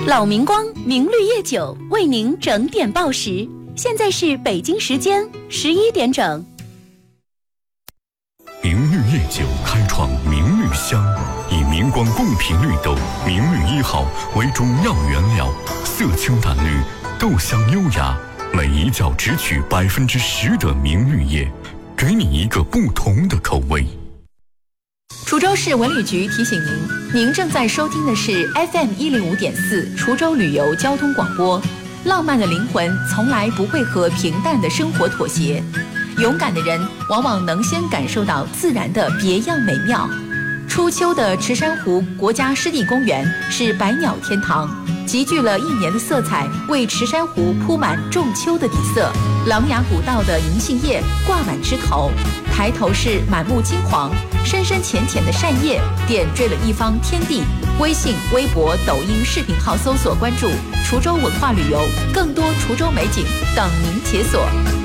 老明光明绿叶酒为您整点报时，现在是北京时间11点整。 明绿叶酒开创明绿香，以明光贡品绿豆明绿1号为中药原料，色清淡绿，豆香优雅，每一窖只取10%的明绿叶，给你一个不同的口味。 滁州市文旅局提醒您正在收听的是 FM105.4 滁州旅游交通广播。浪漫的灵魂从来不会和平淡的生活妥协，勇敢的人往往能先感受到自然的别样美妙。初秋的池山湖国家湿地公园是百鸟天堂，集聚了1年的色彩，为池山湖铺满仲秋的底色。琅琊古道的银杏叶挂满枝头，抬头是满目金黄，深深浅浅的扇叶点缀了一方天地。微信、微博、抖音视频号搜索关注滁州文化旅游，更多滁州美景等您解锁。